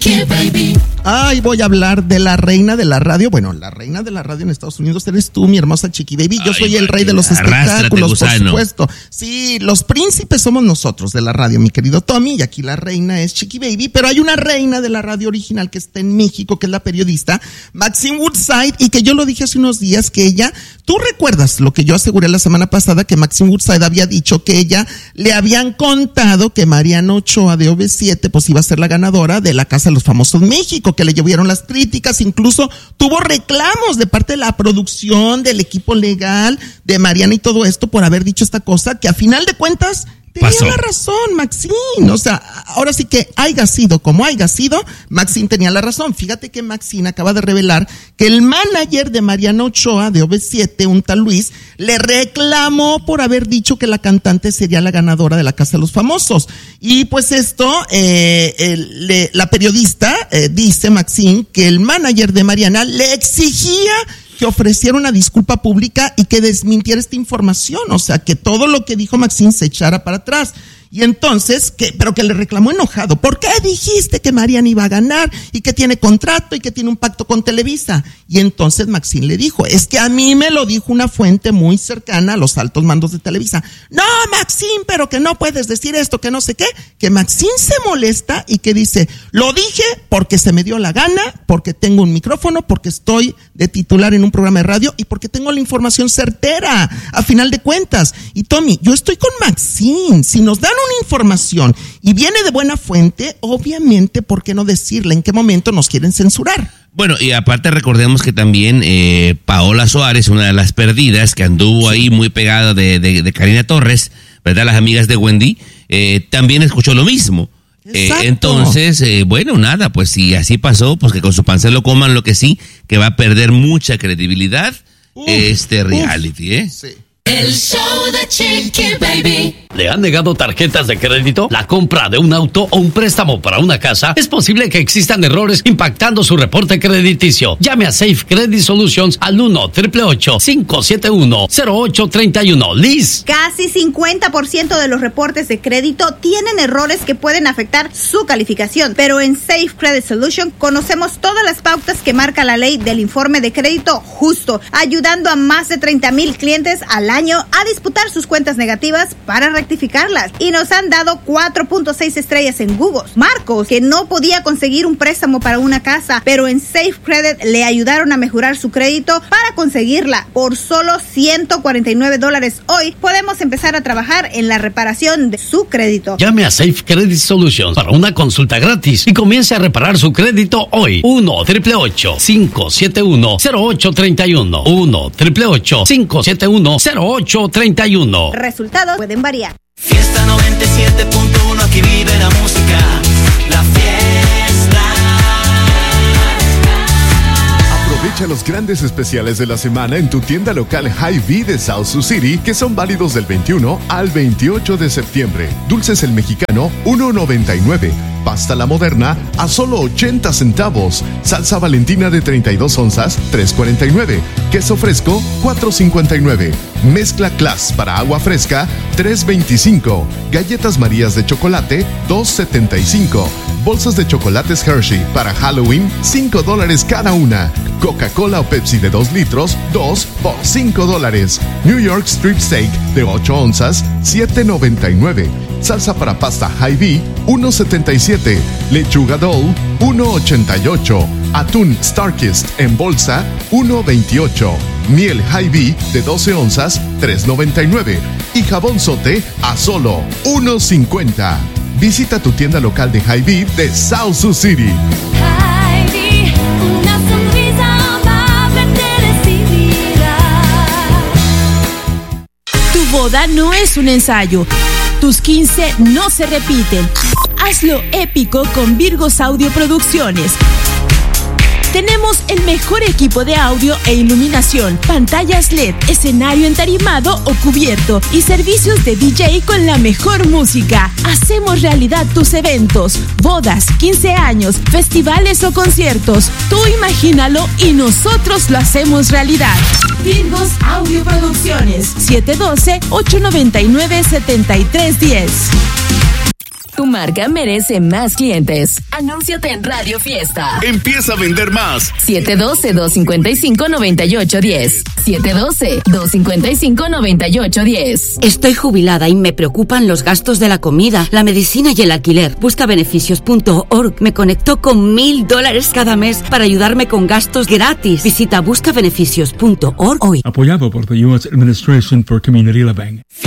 Chiqui Baby. Ay, voy a hablar de la reina de la radio. Bueno, la reina de la radio en Estados Unidos eres tú, mi hermosa Chiqui Baby. Yo soy el rey de los espectáculos, por supuesto. Sí, los príncipes somos nosotros de la radio, mi querido Tommy, y aquí la reina es Chiqui Baby, pero hay una reina de la radio original que está en México, que es la periodista Maxine Woodside, y que yo lo dije hace unos días que ella, tú recuerdas lo que yo aseguré la semana pasada, que Maxine Woodside había dicho que ella le habían contado que Mariana Ochoa de OV7 pues iba a ser la ganadora de la Casa de los Famosos México, que le llovieron las críticas, incluso tuvo reclamos de parte de la producción, del equipo legal de Mariana y todo esto por haber dicho esta cosa, que a final de cuentas tenía la razón, Maxine. O sea, ahora sí que haya sido como haya sido, Maxine tenía la razón. Fíjate que Maxine acaba de revelar que el manager de Mariana Ochoa de OV7, un tal Luis, le reclamó por haber dicho que la cantante sería la ganadora de la Casa de los Famosos. Y pues esto, la periodista dice, Maxine, que el manager de Mariana le exigía que ofreciera una disculpa pública y que desmintiera esta información, o sea, que todo lo que dijo Maxine se echara para atrás. Y entonces, pero que le reclamó enojado. ¿Por qué dijiste que Mariana iba a ganar y que tiene contrato y que tiene un pacto con Televisa? Y entonces Maxine le dijo, es que a mí me lo dijo una fuente muy cercana a los altos mandos de Televisa. No, Maxine, pero que no puedes decir esto, que no sé qué. Que Maxine se molesta y que dice, lo dije porque se me dio la gana, porque tengo un micrófono, porque estoy de titular en un programa de radio y porque tengo la información certera, a final de cuentas. Y Tommy, yo estoy con Maxine. Si nos dan una información y viene de buena fuente, obviamente, ¿por qué no decirle en qué momento nos quieren censurar? Bueno, y aparte recordemos que también Paola Suárez, una de las perdidas, que anduvo ahí muy pegada de Karina Torres, ¿verdad? Las amigas de Wendy, también escuchó lo mismo. Entonces, bueno, nada, pues si así pasó, pues que con su pan se lo coman, lo que sí, que va a perder mucha credibilidad este reality, Sí. El show de Chiqui Baby. ¿Le han negado tarjetas de crédito? ¿La compra de un auto o un préstamo para una casa? Es posible que existan errores impactando su reporte crediticio. Llame a Safe Credit Solutions al 1-888-571-0831. Liz. Casi 50% de los reportes de crédito tienen errores que pueden afectar su calificación. Pero en Safe Credit Solutions conocemos todas las pautas que marca la ley del informe de crédito justo, ayudando a más de 30,000 clientes al año a disputar sus cuentas negativas para rectificarlas, y nos han dado 4.6 estrellas en Google. Marcos, que no podía conseguir un préstamo para una casa, pero en Safe Credit le ayudaron a mejorar su crédito para conseguirla. Por solo $149 hoy podemos empezar a trabajar en la reparación de su crédito. Llame a Safe Credit Solutions para una consulta gratis y comience a reparar su crédito hoy. 1-888-571-0831. 1-888-571-0831. Resultados pueden variar. Fiesta 97.1, aquí vive la música, la fiesta. Aprovecha los grandes especiales de la semana en tu tienda local Hy-Vee de South Sioux City, que son válidos del 21 al 28 de septiembre. Dulces El Mexicano, $1.99. Pasta La Moderna a solo 80 centavos. Salsa Valentina de 32 onzas, $3.49. Queso fresco, $4.59. Mezcla Class para agua fresca, $3.25. Galletas Marías de chocolate, $2.75. Bolsas de chocolates Hershey para Halloween, $5 cada una. Coca-Cola o Pepsi de 2 litros, 2 por $5. New York Strip Steak de 8 onzas, $7.99. Salsa para pasta Hy-Vee, $1.77. Lechuga Dole, $1.88. Atún Starkist en bolsa, $1.28. Miel Hy-Vee de 12 onzas, $3.99. Y jabón Sote a solo $1.50. Visita tu tienda local de Hy-Vee de South Sioux City. Hy-Vee, una sonrisa amable te recibirá. Tu boda no es un ensayo. Tus 15 no se repiten. Hazlo épico con Virgos Audio Producciones. Tenemos el mejor equipo de audio e iluminación, pantallas LED, escenario entarimado o cubierto y servicios de DJ con la mejor música. Hacemos realidad tus eventos, bodas, 15 años, festivales o conciertos. Tú imagínalo y nosotros lo hacemos realidad. Virgos Audio Producciones, 712-899-7310. Tu marca merece más clientes. Anúnciate en Radio Fiesta. Empieza a vender más. 712-255-9810. 712-255-9810. Estoy jubilada y me preocupan los gastos de la comida, la medicina y el alquiler. Buscabeneficios.org me conectó con $1,000 cada mes para ayudarme con gastos gratis. Visita buscabeneficios.org hoy. Apoyado por the U.S. Administration for Community Living.